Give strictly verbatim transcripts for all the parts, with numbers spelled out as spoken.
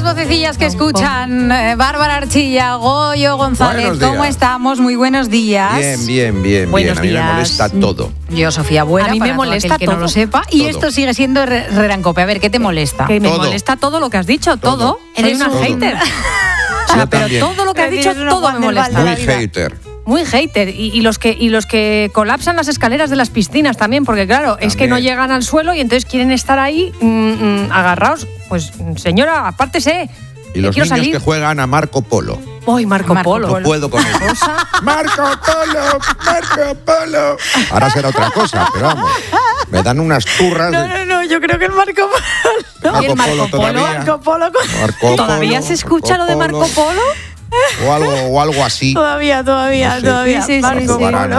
vocecillas que escuchan, eh, Bárbara Archilla, Goyo González, ¿cómo estamos? Muy buenos días. Bien, bien, bien, buenos bien. A mí días. me molesta todo. Yo, Sofía Buera, a mí para me molesta que todo. no lo sepa. Y Todo. esto sigue siendo Rerancope. A ver, ¿qué te molesta? Que me Todo. molesta todo lo que has dicho, todo. Todo. Soy Eres una un- hater. O Yo sea, pero también. todo lo que has dicho, Eres una todo Juan me del molesta. Val de Muy la vida. hater. Muy hater. Y, y los que, y los que colapsan las escaleras de las piscinas también, porque claro, es que no También. llegan al suelo y entonces quieren estar ahí mm, mm, agarrados. Pues, señora, apártese. Y los quiero niños salir. que juegan a Marco Polo. Uy, Marco, Marco Polo. No puedo con eso. ¡Marco Polo! ¡Marco Polo! Ahora será otra cosa, pero vamos. Me dan unas turras. No, de- no, no, yo creo que el Marco Polo. Marco ¿Y el Marco Polo Polo? todavía. Marco Polo. Marco ¿Todavía Polo, se escucha lo de Marco Polo? O algo, o algo así. Todavía, todavía, No sé. todavía. Sí, sí, sí, Marco sí. Polo.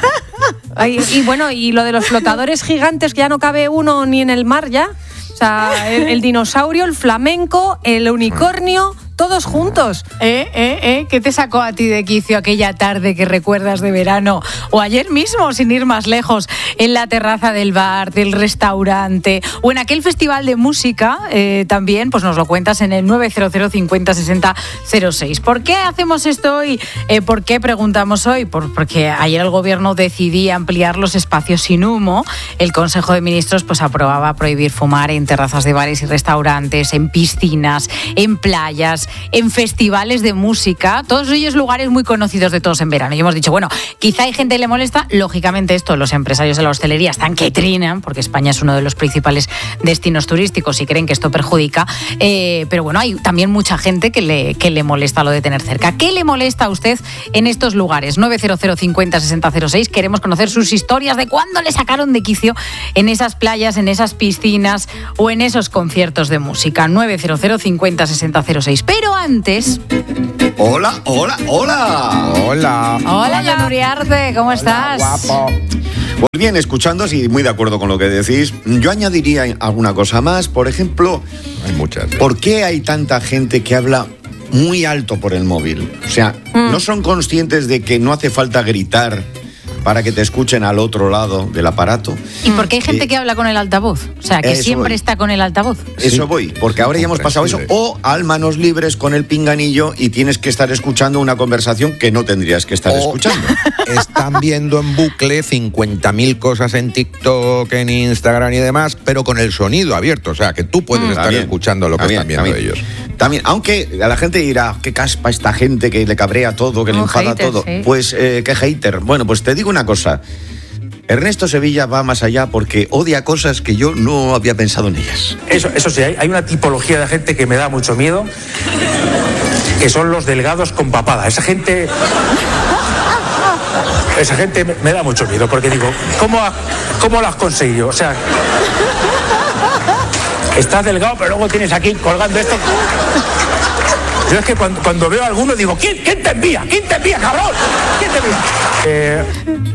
Ay, y bueno, y lo de los flotadores gigantes, que ya no cabe uno ni en el mar ya. O sea, el, el dinosaurio, el flamenco, el unicornio, todos juntos. ¿Eh, eh, eh? ¿Qué te sacó a ti de quicio aquella tarde que recuerdas de verano? O ayer mismo, sin ir más lejos, en la terraza del bar, del restaurante, o en aquel festival de música, eh, también, pues nos lo cuentas en el nueve cero cero cincuenta sesenta cero seis. ¿Por qué hacemos esto hoy? Eh, ¿Por qué preguntamos hoy? Por, porque ayer el gobierno decidía ampliar los espacios sin humo. El Consejo de Ministros pues aprobaba prohibir fumar en terrazas de bares y restaurantes, en piscinas, en playas, en festivales de música, todos ellos lugares muy conocidos de todos en verano. Y hemos dicho, bueno, quizá hay gente que le molesta, lógicamente esto, los empresarios de la hostelería están que trinan, porque España es uno de los principales destinos turísticos y creen que esto perjudica, eh, pero bueno, hay también mucha gente que le, que le molesta lo de tener cerca. ¿Qué le molesta a usted en estos lugares? nueve cero cero cincuenta sesenta cero seis, queremos conocer sus historias de cuándo le sacaron de quicio en esas playas, en esas piscinas o en esos conciertos de música. nueve cero cero cincuenta sesenta cero seis. Pero antes... Hola, hola, hola. Hola. Hola, Jan Uriarte, ¿cómo estás? Guapo. Pues bien, escuchándoos y muy de acuerdo con lo que decís, yo añadiría alguna cosa más. Por ejemplo, Hay muchas. ¿eh? ¿por qué hay tanta gente que habla muy alto por el móvil? O sea, Mm. ¿no son conscientes de que no hace falta gritar para que te escuchen al otro lado del aparato? ¿Y por qué hay gente Eh, que habla con el altavoz? O sea, que eso siempre voy. está con el altavoz. Eso Sí. voy, porque ahora ya hemos pasado eso. Comprensible. O al manos libres con el pinganillo y tienes que estar escuchando una conversación que no tendrías que estar O escuchando. Están viendo en bucle cincuenta mil cosas en TikTok, en Instagram y demás, pero con el sonido abierto. O sea, que tú puedes estar También, escuchando lo que también, están viendo también. ellos. También, aunque a la gente dirá, qué caspa esta gente que le cabrea todo, que le Un enfada hater, todo. sí. Pues, eh, qué hater. Bueno, pues te digo una cosa. Ernesto Sevilla va más allá porque odia cosas que yo no había pensado en ellas. Eso, eso sí, hay, hay una tipología de gente que me da mucho miedo, que son los delgados con papada. Esa gente... Esa gente me, me da mucho miedo, porque digo, ¿cómo, ha- cómo lo has conseguido? O sea, estás delgado, pero luego tienes aquí colgando esto. Yo es que cuando, cuando veo a alguno digo, ¿quién, quién te envía? ¿Quién te envía, cabrón? ¿Quién te envía? Eh,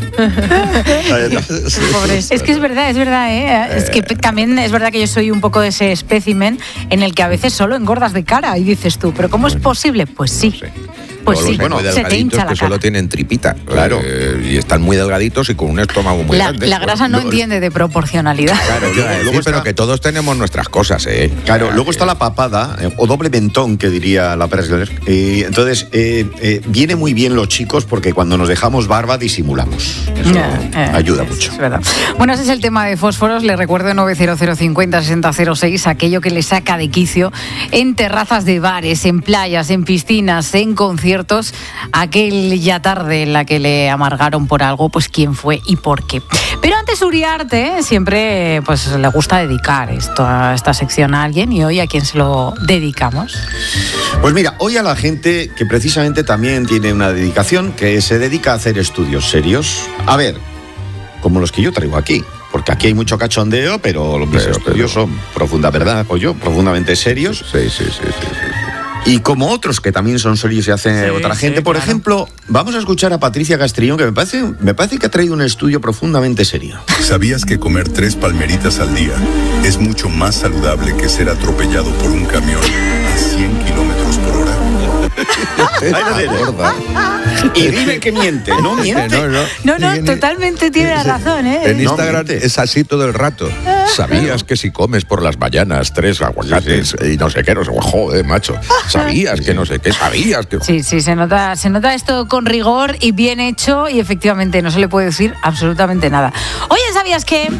Es que es verdad, es verdad, ¿eh? Es que p- también es verdad que yo soy un poco de ese espécimen en el que a veces solo engordas de cara y dices tú, ¿pero cómo es posible? Pues sí. Sí. Pues O los sí, muy se te delgaditos hincha la que solo cara. tienen tripita. Claro. Eh, y están muy delgaditos y con un estómago muy La, grande. la grasa no Lo- entiende de proporcionalidad. Claro, Luego- quiero decir, luego está- pero que todos tenemos nuestras cosas, ¿eh? Claro, luego está la papada, eh, o doble mentón, que diría la Presler. Y entonces, eh, eh, viene muy bien los chicos porque cuando nos dejamos barba disimulamos. Eso Eh, eh, ayuda es- mucho. es verdad. Bueno, ese es el tema de fósforos. Le recuerdo nueve cero cero cincuenta sesenta cero seis, aquello que le saca de quicio en terrazas de bares, en playas, en piscinas, en conciertos, aquella tarde en la que le amargaron por algo, pues quién fue y por qué. Pero antes Uriarte siempre pues le gusta dedicar esto, a esta sección a alguien, y hoy ¿a quién se lo dedicamos? Pues mira, hoy a la gente que precisamente también tiene una dedicación, que se dedica a hacer estudios serios. A ver, como los que yo traigo aquí. Porque aquí hay mucho cachondeo, pero los mis Pero, estudios pero- son profunda verdad, o yo, profundamente serios. Sí, sí, sí, sí, sí, sí. Y como otros que también son serios y hacen Sí, otra sí, gente. Por claro. ejemplo, vamos a escuchar a Patricia Castrillón, que me parece, me parece que ha traído un estudio profundamente serio. ¿Sabías que comer tres palmeritas al día es mucho más saludable que ser atropellado por un camión a cien kilómetros por hora? Ahí lo tienes. Gorda. Y dime que miente, no miente. No, no, No, no, totalmente tiene la razón, ¿eh? En No, Instagram miente. es así todo el rato. ¿Sabías que si comes por las mañanas tres aguacates Sí, sí. y no sé qué, no sé, joder, macho? ¿Sabías que no sé qué? ¿Sabías que...? Sí, sí, se nota, se nota esto con rigor y bien hecho y efectivamente no se le puede decir absolutamente nada. Oye, ¿sabías que...?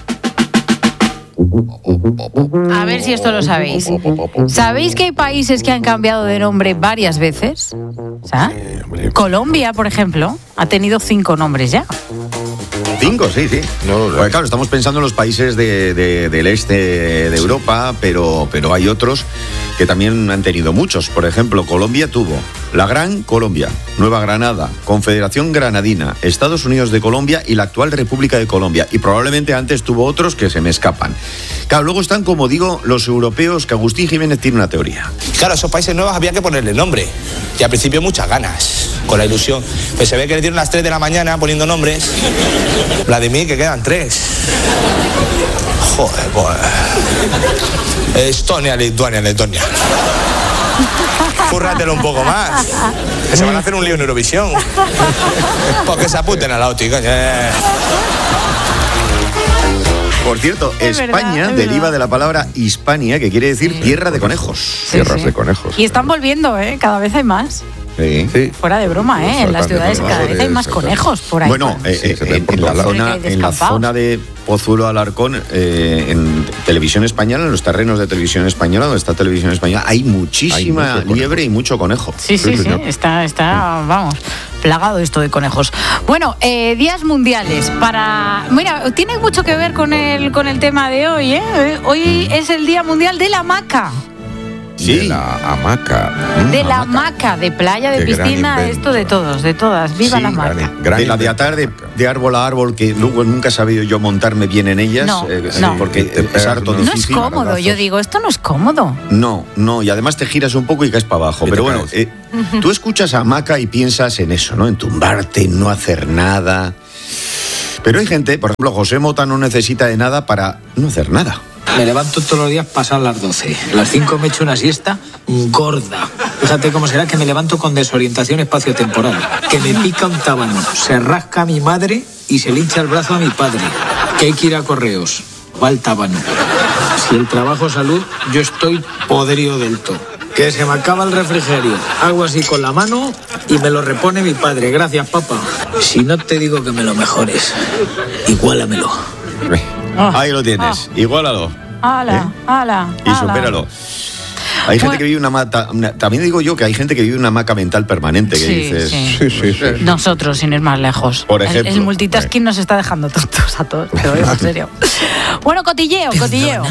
A ver si esto lo sabéis. ¿Sabéis que hay países que han cambiado de nombre varias veces? ¿Sabes? Colombia, por ejemplo, ha tenido cinco nombres ya. Cinco, sí, sí. No, no. Pues claro, estamos pensando en los países de, de- del este de Europa, pero, pero hay otros que también han tenido muchos. Por ejemplo, Colombia tuvo la Gran Colombia, Nueva Granada, Confederación Granadina, Estados Unidos de Colombia y la actual República de Colombia. Y probablemente antes tuvo otros que se me escapan. Claro, luego están, como digo, los europeos, que Agustín Jiménez tiene una teoría. Claro, a esos países nuevos había que ponerle nombre. Y al principio muchas ganas, con la ilusión. Pues se ve que le dieron las tres de la mañana poniendo nombres. Vladimir, que quedan tres. Joder, pues. Estonia, Lituania, Letonia. Cúrratelo un poco más. Que se van a hacer un lío en Eurovisión. Porque se apunten a la O T I, coño. Eh. Por cierto, Es verdad, España es deriva verdad. de la palabra Hispania, que quiere decir tierra de conejos. Sí, Tierras sí. de conejos. Y están volviendo, ¿eh? Cada vez hay más. Sí. Sí. Fuera de broma, ¿eh? En las Bastante ciudades cada vez hay más conejos, conejos por ahí. Bueno, eh, Sí, eh, se ven en, por en la todos lados. zona, Porque hay en la descampados. zona de Pozuelo Alarcón, eh, en televisión española, en los terrenos de televisión española, donde está televisión española, hay muchísima Hay mucho conejo. liebre y mucho conejo. Sí, sí, Sí, sí, señor. está, está, vamos, plagado esto de conejos. Bueno, eh, días mundiales para... Mira, tiene mucho que ver con el, con el tema de hoy, ¿eh? Hoy es el Día Mundial de la Hamaca. Sí. De la hamaca. Mm, De la hamaca, de playa, de Qué gran piscina, invento. esto de todos, de todas. ¡Viva Sí, la Gran- hamaca! gran de la de invento. atar de, de árbol a árbol, que luego nunca he sabido yo montarme bien en ellas, No, eh, no. porque Te es pegas harto unos- No es difícil. cómodo, yo maradazos. digo, esto no es cómodo. No, no, y además te giras un poco y caes para abajo. Y Pero te bueno, caes. eh, tú escuchas a hamaca y piensas en eso, ¿no? En tumbarte, en no hacer nada. Pero hay gente, por ejemplo, José Mota no necesita de nada para no hacer nada. Me levanto todos los días pasadas las doce. A las cinco me echo una siesta gorda. Fíjate cómo será que me levanto con desorientación espaciotemporal. Que me pica un tábano, se rasca a mi madre y se le hincha el brazo a mi padre. Que hay que ir a correos. Va el tábano. Si el trabajo es salud, yo estoy podrido del todo. Que se me acaba el refrigerio. Hago así con la mano y me lo repone mi padre. Gracias, papá. Si no te digo que me lo mejores, igualamelo. Ahí lo tienes, igualalo. ¡Hala, hala! Y hala. supéralo. Hay gente Bueno. que vive una mata. una- también digo yo que hay gente que vive una hamaca mental permanente, que Sí, dices. sí. Sí, sí, sí. Nosotros, sin ir más lejos. Por El- ejemplo. El, multitasking nos está dejando tontos a todos, te lo digo en serio. Bueno, cotilleo, cotilleo.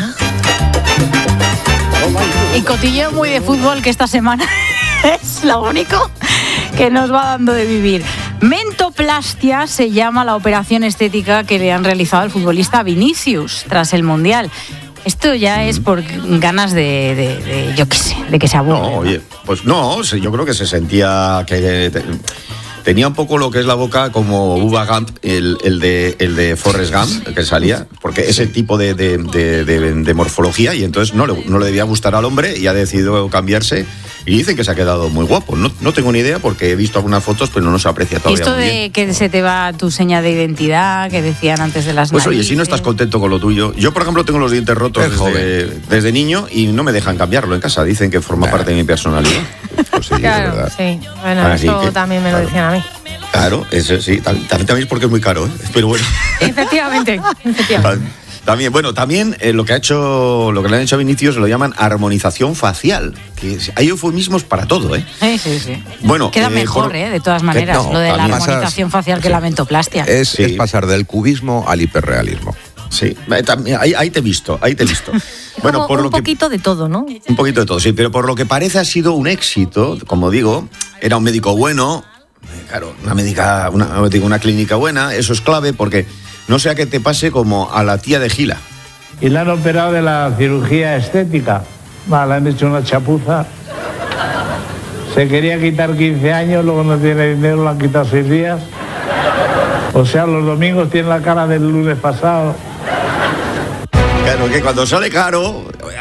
Y cotilleo muy de fútbol, que esta semana es lo único que nos va dando de vivir. Mentoplastia se llama la operación estética que le han realizado al futbolista Vinicius tras el Mundial. Esto ya es por ganas de, de- de, yo qué sé, de que se aburra. No, oye, pues no, se- yo creo que se sentía que te- tenía un poco lo que es la boca como Bubba Gump, el, el de el de Forrest Gump, que salía, porque ese tipo de, de- de- de- de morfología, y entonces no le, no le debía gustar al hombre y ha decidido cambiarse. Y dicen que se ha quedado muy guapo. No, no tengo ni idea porque he visto algunas fotos, pero no se aprecia Y todavía esto muy de bien. que se te va tu seña de identidad, que decían antes de las Pues oye, si no narices. estás contento con lo tuyo. Yo, por ejemplo, tengo los dientes rotos Es desde, desde niño y no me dejan cambiarlo en casa. Dicen que forma parte de mi personalidad. Pues sí, es Claro, verdad. sí. Bueno, Así eso que, también me lo claro. decían a mí. Claro, eso sí. También, también es porque es muy caro, ¿eh? Pero bueno. Efectivamente, efectivamente. También, bueno, también eh, lo que ha hecho, lo que le han hecho a Vinicius lo llaman armonización facial. Que es- hay eufemismos para todo, ¿eh? Sí, sí, sí. Bueno, Queda eh, mejor, por- ¿eh? De todas maneras, no, lo de la también armonización pasas- facial que sí. la mentoplastia. Es, Sí. es pasar del cubismo al hiperrealismo. Sí, eh, también, ahí, ahí te he visto, ahí te he visto. Bueno, Como por un lo que poquito de todo, ¿no? un poquito de todo, sí, pero por lo que parece ha sido un éxito, como digo, era un médico bueno, eh, claro, una médica, una, digo, una clínica buena, eso es clave porque no sea que te pase como a la tía de Gila. Y le han operado de la cirugía estética. Va, le han hecho una chapuza. Se quería quitar quince años, luego no tiene dinero, lo han quitado seis días. O sea, los domingos tiene la cara del lunes pasado. Claro, que cuando sale caro,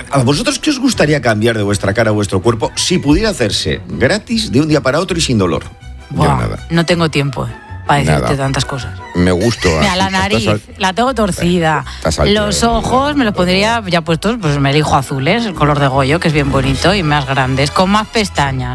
¿a vosotros qué os gustaría cambiar de vuestra cara a vuestro cuerpo si pudiera hacerse gratis de un día para otro y sin dolor? Buah, Yo nada. no tengo tiempo eh, para decirte Nada. tantas cosas. Me gustó. Mira, la nariz, la tengo torcida. Los ojos me los pondría ya puestos, pues me elijo azules, el color de Goyo, que es bien bonito, y más grandes, con más pestañas,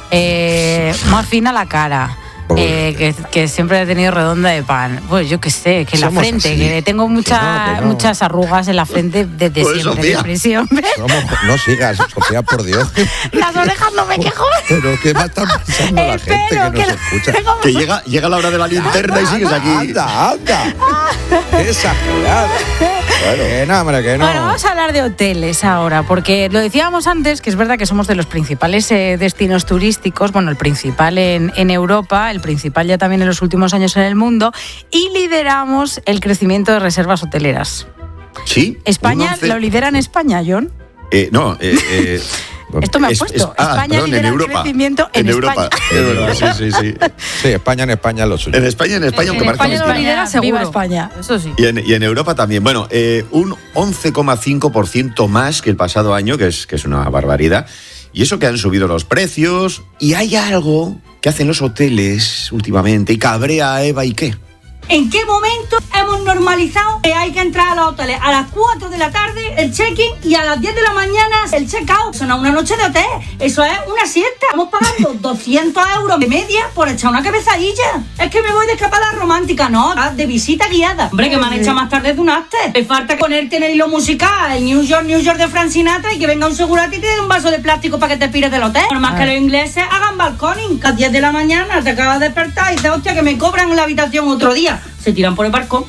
eh, más fina la cara. Eh, que, que siempre he tenido redonda de pan. Pues yo qué sé, que la Somos frente, así. que tengo mucha, Que no, que no. muchas arrugas en la frente desde Pues, siempre, Sofía. desde siempre. Somos- no sigas, Sofía, por Dios. Las orejas no me quejo. Pero ¿qué va a estar pensando la gente que nos escucha? Que llega, llega la hora de la linterna y sigues aquí. Anda, anda. Qué exagerada. Bueno, que no, hombre, que no. Bueno, vamos a hablar de hoteles ahora, porque lo decíamos antes, que es verdad que somos de los principales eh, destinos turísticos, bueno, el principal en, en Europa, el principal ya también en los últimos años en el mundo, y lideramos el crecimiento de reservas hoteleras. Sí. España un once lo lidera en España, John. Eh, no, eh, eh, Esto me ha es- puesto. es- ah, España perdón, lidera en el Europa. crecimiento en, En Europa. España. Es verdad, sí, sí, sí. Sí, España en España lo suyo. En España, en España, aunque En parezca España lo mentira. lidera seguro. Viva España. Eso sí. Y en, y en Europa también. Bueno, eh, un once coma cinco por ciento más que el pasado año, que es, que es una barbaridad. Y eso que han subido los precios. Y hay algo que hacen los hoteles últimamente y cabrea a Eva y qué. ¿En qué momento hemos normalizado que hay que entrar a los hoteles a las cuatro de la tarde el check-in y a las diez de la mañana el check-out? Eso no es una noche de hotel, eso es una siesta. Estamos pagando doscientos euros de media por echar una cabezadilla. Es que me voy de escapada romántica, no, de visita guiada. Hombre, que me han echado más tarde de un after. Me falta ponerte en el hilo musical, el New York, New York de Frank Sinatra y que venga un segurati y te dé un vaso de plástico para que te pires del hotel. Por más que los ingleses hagan balconing, que a las diez de la mañana te acabas de despertar y dices, hostia, que me cobran en la habitación otro día. Se tiran por el balcón.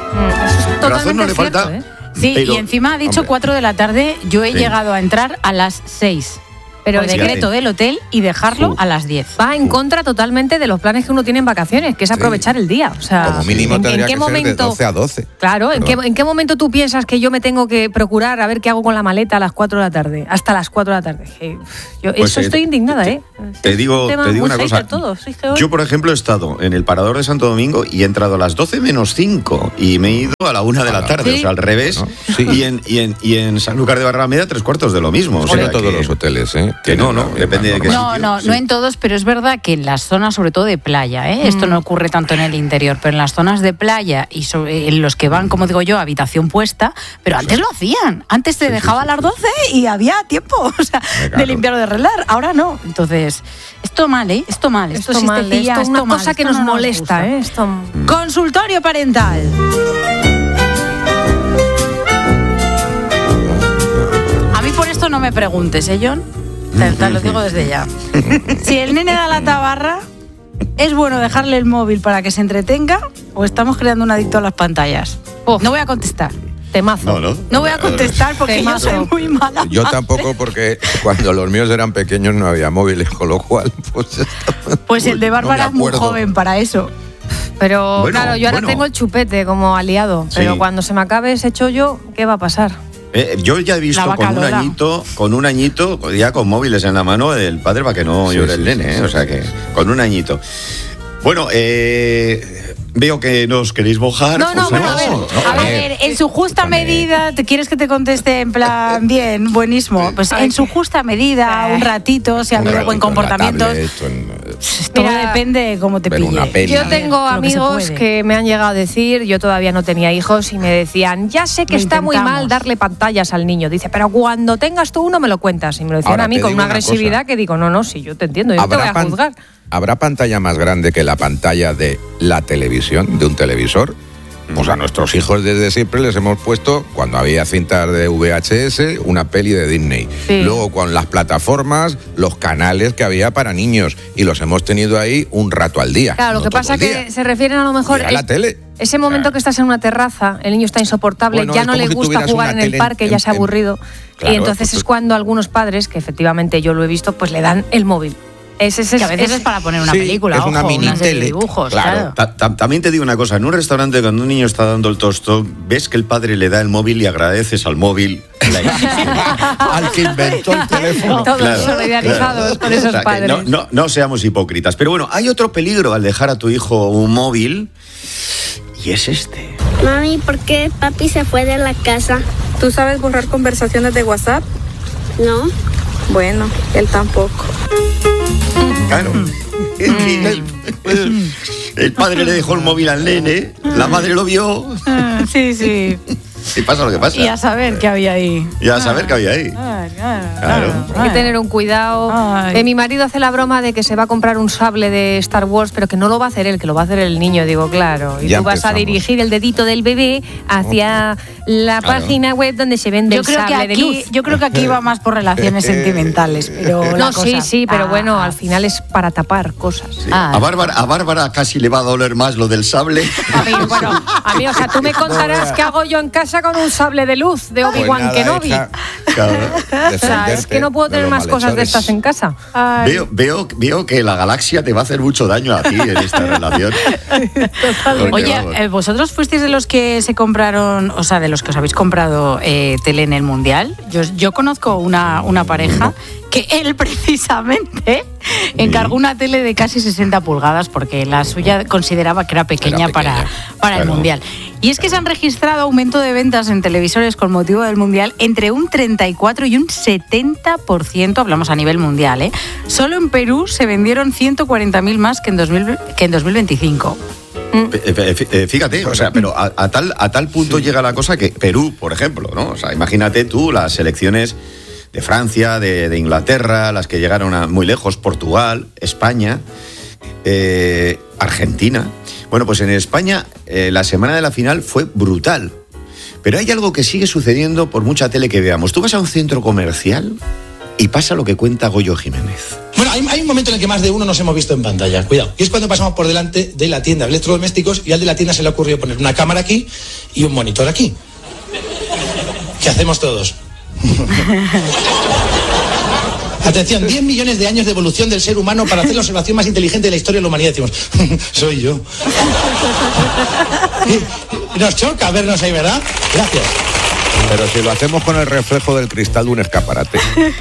Razón no le cierto, falta. ¿eh? Sí, Pero, y encima ha dicho hombre. cuatro de la tarde, yo he Sí. llegado a entrar a las seis. Pero Pues decreto fíjate. del hotel y dejarlo Uh. a las diez. Va en contra totalmente de los planes que uno tiene en vacaciones, que es aprovechar el día. O sea, Como mínimo ¿en, tendría en qué que momento? ser de doce a doce. Claro, ¿en qué, Perdón. ¿en qué momento tú piensas que yo me tengo que procurar a ver qué hago con la maleta a las cuatro de la tarde? Hasta las cuatro de la tarde. Que, uf, yo, Pues, eso eh, estoy indignada, ¿eh? Te digo, Un tema te digo muy una hater cosa. todo, sí, que hoy- Yo, por ejemplo, he estado en el Parador de Santo Domingo y he entrado a las doce menos cinco y me he ido a la una de la tarde, ¿Sí? o sea, al revés. Bueno, sí. Y, en, y, en, y en Sanlúcar de Barrameda, tres cuartos de lo mismo. O Bueno, sea, todos que- los hoteles, ¿eh? que no, Tienen no, la misma depende de qué norma. No, sitio, no, sí. no en todos, pero es verdad que en las zonas, sobre todo de playa, ¿eh? esto no ocurre tanto en el interior, pero en las zonas de playa y sobre- en los que van, como digo yo, habitación puesta, pero antes lo hacían. Antes te Sí, sí, dejaba sí, a las doce y había tiempo o sea, Claro. de limpiar o de arreglar. Ahora no. Entonces, esto mal, ¿eh? Esto mal. Esto, Esto mal, siestecilla, esto es una esto mal, cosa que esto nos no molesta, gusta. ¿eh? Esto... Consultorio parental. A mí por esto no me preguntes, ¿eh, John? Te, te lo digo desde ya. Si el nene da la tabarra, ¿es bueno dejarle el móvil para que se entretenga o estamos creando un adicto a las pantallas? No voy a contestar. Temazo. No, no. No voy a contestar porque yo Temazo. soy muy mala. Yo tampoco, porque cuando los míos eran pequeños no había móviles, con lo cual, pues. Pues el de Bárbara no es me muy acuerdo. joven para eso. Pero Bueno, claro, yo ahora bueno. tengo el chupete como aliado. Pero Sí. cuando se me acabe ese chollo, ¿qué va a pasar? Eh, yo ya he visto La vaca con un Lola. añito, con un añito, ya con móviles en la mano el padre para que no Sí, llore sí, el nene, sí, ¿eh? sí, O sea sí. que con un añito. Bueno, eh, veo que no os queréis mojar. No, no, pues bueno, a ver, no, A a ver, ver. en su justa Escúchame. medida, ¿te quieres que te conteste en plan bien, buenísimo? Pues en su justa medida, un ratito, si ha Un habido ratito buen en la comportamiento. tablet, o en- Todo Mira, depende de cómo te ver pille. una peli. Yo A tengo lo que se amigos puede. que me han llegado a decir, yo todavía no tenía hijos, y me decían, ya sé que Lo está muy intentamos. mal darle pantallas al niño. Dice, pero cuando tengas tú uno me lo cuentas. Y me lo decían Ahora, a mí te con digo una una agresividad cosa. que digo, no, no, sí, yo te entiendo, yo no te voy a pan- juzgar. ¿Habrá pantalla más grande que la pantalla de la televisión, de un televisor? Pues a nuestros hijos desde siempre les hemos puesto, cuando había cintas de V H S, una peli de Disney. Sí. Luego con las plataformas, los canales que había para niños. Y los hemos tenido ahí un rato al día. Claro, lo no que todo pasa el que día. se refieren a lo mejor... Mira la es- tele. Ese momento Claro. que estás en una terraza, el niño está insoportable, Bueno, ya es no como le si gusta tuvieras jugar una en el tele en- parque, ya se ha en- aburrido. Claro, y entonces pues- es cuando algunos padres, que efectivamente yo lo he visto, pues le dan el móvil. Ese, ese, Que a veces ese- es para poner una Sí, película, es una ojo, mini una serie de tele, dibujos, claro. claro. Ta- ta- También te digo una cosa, en un restaurante cuando un niño está dando el tostón, ves que el padre le da el móvil y agradeces al móvil la existencia. Al que inventó el teléfono. Todos Claro, solidarizados claro. con esos O sea, que padres. No, no, no seamos hipócritas. Pero bueno, hay otro peligro al dejar a tu hijo un móvil y es este. Mami, ¿por qué papi se fue de la casa? ¿Tú sabes borrar conversaciones de WhatsApp? No. Bueno, él tampoco. Claro. El, el, el padre le dejó el móvil al nene, la madre lo vio. Sí, sí. Y pasa lo que pasa. Y a saber qué había ahí. Y a saber qué había ahí. Ay, claro, Claro. Hay que tener un cuidado. Eh, mi marido hace la broma de que se va a comprar un sable de Star Wars, pero que no lo va a hacer él, que lo va a hacer el niño. Digo, claro. Y Ya tú vas empezamos. a dirigir el dedito del bebé hacia la Claro. página web donde se vende Yo el creo, que sable de aquí, luz. yo creo que aquí va más por relaciones sentimentales, pero la No, sí, cosa- sí, pero Ah, bueno, al final es para tapar cosas. Sí. Ah. A Bárbara, a Bárbara casi le va a doler más lo del sable. A mí, bueno, a mí, o sea, tú me contarás qué hago yo en casa con un sable de luz de Pues Obi-Wan nada, Kenobi. hija, Claro. O sea, es que no puedo de tener los más cosas de malhechores. estas en casa. Ay. Veo, veo, veo que la galaxia te va a hacer mucho daño a ti en esta relación. Porque, Oye, vamos. eh, ¿vosotros fuisteis de los que se compraron, o sea, de los que os habéis comprado eh, tele en el Mundial? Yo, yo conozco una, una pareja que él precisamente encargó una tele de casi sesenta pulgadas porque la suya consideraba que era pequeña, Era pequeña, para, para el claro. Mundial. Y es que se han registrado aumento de ventas en televisores con motivo del Mundial entre un treinta y cuatro y un setenta por ciento, hablamos a nivel mundial, ¿eh? Solo en Perú se vendieron ciento cuarenta mil más que en, dos mil, que en dos mil veinticinco. Eh, eh, eh, Fíjate, o sea, pero a, a tal, a tal punto llega la cosa que Perú, por ejemplo, ¿no? O sea, imagínate tú las selecciones de Francia, de, de Inglaterra, las que llegaron a muy lejos, Portugal, España, eh, Argentina. Bueno, pues en España eh, la semana de la final fue brutal. Pero hay algo que sigue sucediendo por mucha tele que veamos. Tú vas a un centro comercial y pasa lo que cuenta Goyo Jiménez. Bueno, hay, hay un momento en el que más de uno nos hemos visto en pantalla, cuidado. Y es cuando pasamos por delante de la tienda de electrodomésticos y al de la tienda se le ha ocurrido poner una cámara aquí y un monitor aquí. ¿Qué hacemos todos? Atención, diez millones de años de evolución del ser humano para hacer la observación más inteligente de la historia de la humanidad. Decimos, soy yo. Y nos choca vernos ahí, ¿verdad? Gracias. Pero si lo hacemos con el reflejo del cristal de un escaparate.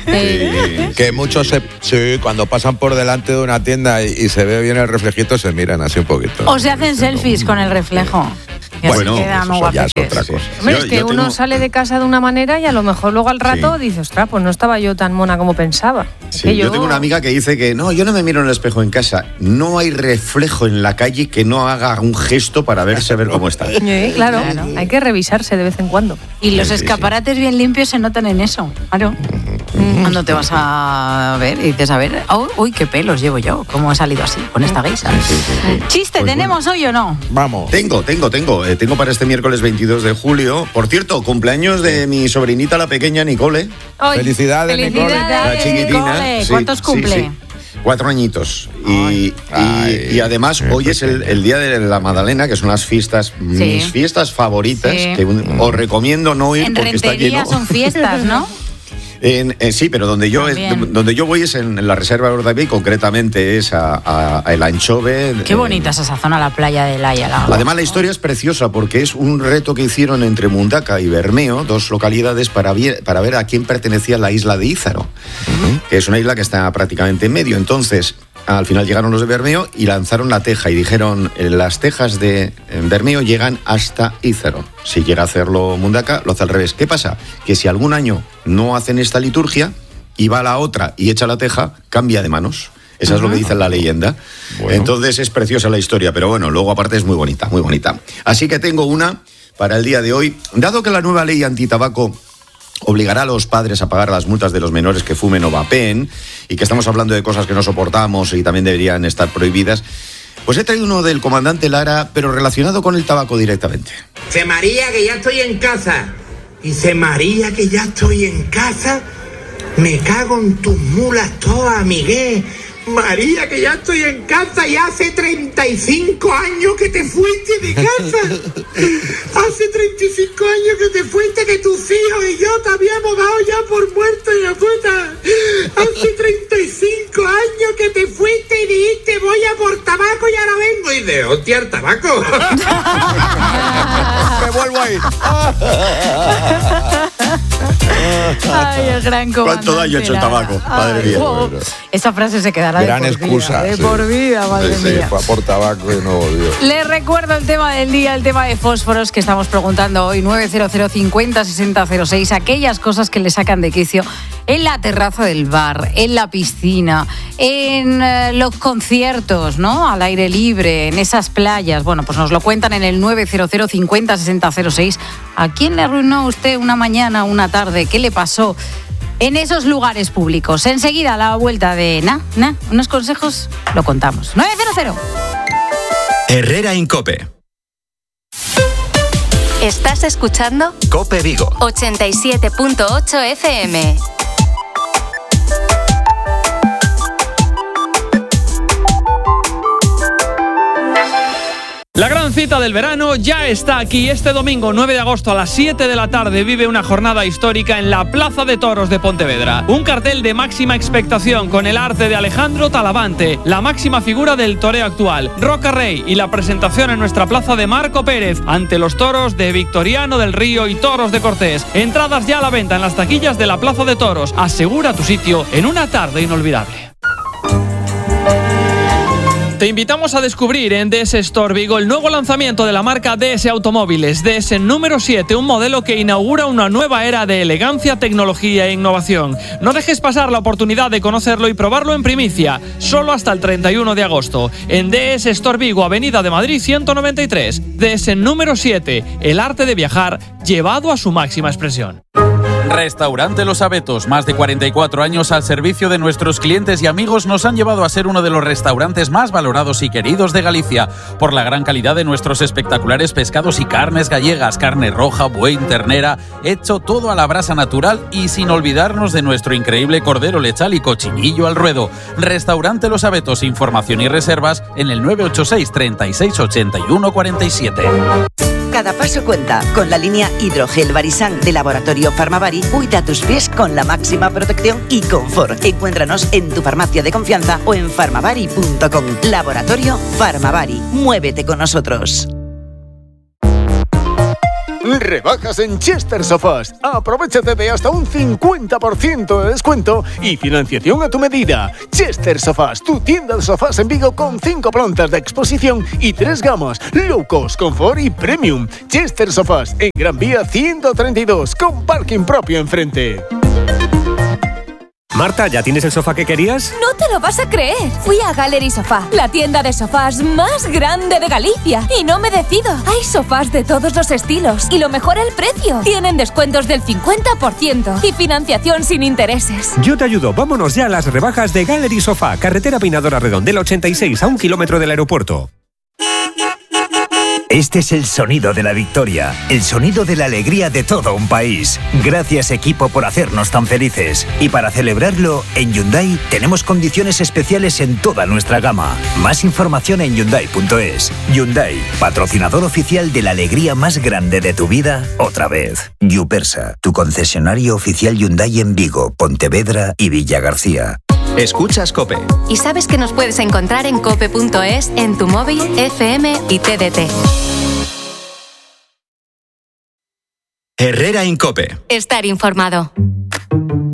Sí, Que muchos se, sí, cuando pasan por delante de una tienda y, y se ve bien el reflejito, se miran así un poquito. O se hacen selfies con el reflejo. Y así Bueno, quedan eso muy ya es guapetes. otra cosa. Hombre, Yo- es que yo uno tengo- sale de casa de una manera y a lo mejor luego al rato Sí. dices, ostras, pues no estaba yo tan mona como pensaba. Es Sí, que yo... tengo una amiga que dice que no, yo no me miro en el espejo en casa. No hay reflejo en la calle que no haga un gesto para verse a ver cómo está. Eh, claro, Claro. hay que revisarse de vez en cuando. Y los Sí, sí, escaparates bien limpios se notan en eso. Claro. Cuando te vas a ver y dices, a ver, oh, uy, qué pelos llevo yo. ¿Cómo he salido así, con esta guisa? Chiste, Pues ¿tenemos hoy o no? Vamos. Tengo, tengo, tengo. Eh, tengo para este miércoles veintidós de julio. Por cierto, cumpleaños de mi sobrinita, la pequeña Nicole. Ay, Felicidades, Nicole. La chiquitina. Nicole. Sí, ¿Cuántos sí, cumple? sí. Cuatro añitos. Y, y- Ay, y además, qué hoy es el, el día de la Magdalena, que son las fiestas, mis fiestas favoritas, Sí. que un- os recomiendo no ir En porque está Rentería lleno. son fiestas, ¿no? En- en- sí, pero donde yo, es- También. donde yo voy es en, en la Reserva de Ordaví, concretamente es a, a- a El Anchove. Qué eh, bonita es esa zona, la playa de Laia. La Además, la historia es preciosa porque es un reto que hicieron entre Mundaca y Bermeo, dos localidades, para, vie- para ver a quién pertenecía la isla de Ízaro, que es una isla que está prácticamente en medio. Entonces, al final llegaron los de Bermeo y lanzaron la teja y dijeron, eh, las tejas de eh, Bermeo llegan hasta Ízaro. Si llega a hacerlo Mundaca, lo hace al revés. ¿Qué pasa? Que si algún año no hacen esta liturgia y va la otra y echa la teja, cambia de manos. Esa es lo que dice la leyenda. Bueno. Entonces es preciosa la historia, pero bueno, luego aparte es muy bonita, muy bonita. Así que tengo una para el día de hoy. Dado que la nueva ley antitabaco obligará a los padres a pagar las multas de los menores que fumen o vapeen, y que estamos hablando de cosas que no soportamos y también deberían estar prohibidas, pues he traído uno del comandante Lara, pero relacionado con el tabaco directamente. Dice María que ya estoy en casa. Dice María que ya estoy en casa. Me cago en tus mulas todas, Miguel. María que ya estoy en casa y hace treinta y cinco años que te fuiste de casa. Hace treinta y cinco años que te fuiste, que tus hijos y yo te habíamos dado ya por muerto y a puta. Hace treinta y cinco años que te fuiste y dijiste voy a por tabaco y ahora vengo. Y de hostia, el tabaco. Me vuelvo ahí. Ay, El gran comandante. ¿Cuánto daño ha hecho el tabaco? Madre mía. Oh, esa frase se quedará Gran de por excusa, vida. De sí. por vida, madre Sí, mía. fue a por tabaco y no volvió. Les recuerdo el tema del día, el tema de fósforos que estamos preguntando hoy, nueve cero cero cincuenta sesenta cero seis, aquellas cosas que le sacan de quicio en la terraza del bar, en la piscina, en eh, los conciertos, ¿no? Al aire libre, en esas playas. Bueno, pues nos lo cuentan en el nueve cero cero cincuenta sesenta cero seis. ¿A quién le arruinó usted una mañana, una tarde? ¿Qué le pasó en esos lugares públicos? Enseguida, a la vuelta de Na, Na, unos consejos, lo contamos. nueve cero cero. Herrera Incope. ¿Estás escuchando? Cope Vigo. ochenta y siete punto ocho F M. La gran cita del verano ya está aquí. Este domingo nueve de agosto a las siete de la tarde vive una jornada histórica en la Plaza de Toros de Pontevedra. Un cartel de máxima expectación con el arte de Alejandro Talavante, la máxima figura del toreo actual, Roca Rey, y la presentación en nuestra plaza de Marco Pérez ante los toros de Victoriano del Río y Toros de Cortés. Entradas ya a la venta en las taquillas de la Plaza de Toros. Asegura tu sitio en una tarde inolvidable. Te invitamos a descubrir en D S Store Vigo el nuevo lanzamiento de la marca D S Automóviles, D S número siete, un modelo que inaugura una nueva era de elegancia, tecnología e innovación. No dejes pasar la oportunidad de conocerlo y probarlo en primicia, solo hasta el treinta y uno de agosto, en D S Store Vigo, Avenida de Madrid ciento noventa y tres. D S número siete, el arte de viajar llevado a su máxima expresión. Restaurante Los Abetos, más de cuarenta y cuatro años al servicio de nuestros clientes y amigos, nos han llevado a ser uno de los restaurantes más valorados y queridos de Galicia, por la gran calidad de nuestros espectaculares pescados y carnes gallegas, carne roja, buey, ternera, hecho todo a la brasa natural y sin olvidarnos de nuestro increíble cordero lechal y cochinillo al ruedo. Restaurante Los Abetos, información y reservas en el nueve ocho seis, treinta y seis, ochenta y uno, cuarenta y siete. Cada paso cuenta. Con la línea Hidrogel Barisan de Laboratorio Farmavari, cuida tus pies con la máxima protección y confort. Encuéntranos en tu farmacia de confianza o en farmavari punto com. Laboratorio Farmavari. Muévete con nosotros. Rebajas en Chester Sofás. Aprovechate de hasta un cincuenta por ciento de descuento y financiación a tu medida. Chester Sofás, tu tienda de sofás en Vigo con cinco plantas de exposición y tres gamas: low cost, confort y premium. Chester Sofás en Gran Vía ciento treinta y dos con parking propio enfrente. Marta, ¿ya tienes el sofá que querías? No te lo vas a creer. Fui a Gallery Sofá, la tienda de sofás más grande de Galicia, y no me decido. Hay sofás de todos los estilos y lo mejor, el precio. Tienen descuentos del cincuenta por ciento y financiación sin intereses. Yo te ayudo. Vámonos ya a las rebajas de Gallery Sofá, carretera Peinadora Redondela ochenta y seis, a un kilómetro del aeropuerto. Este es el sonido de la victoria, el sonido de la alegría de todo un país. Gracias, equipo, por hacernos tan felices. Y para celebrarlo, en Hyundai tenemos condiciones especiales en toda nuestra gama. Más información en hyundai punto es. Hyundai, patrocinador oficial de la alegría más grande de tu vida, otra vez. Yupersa, tu concesionario oficial Hyundai en Vigo, Pontevedra y Villagarcía. Escuchas COPE. Y sabes que nos puedes encontrar en cope punto es, en tu móvil, F M y T D T. Herrera Incope. Estar informado.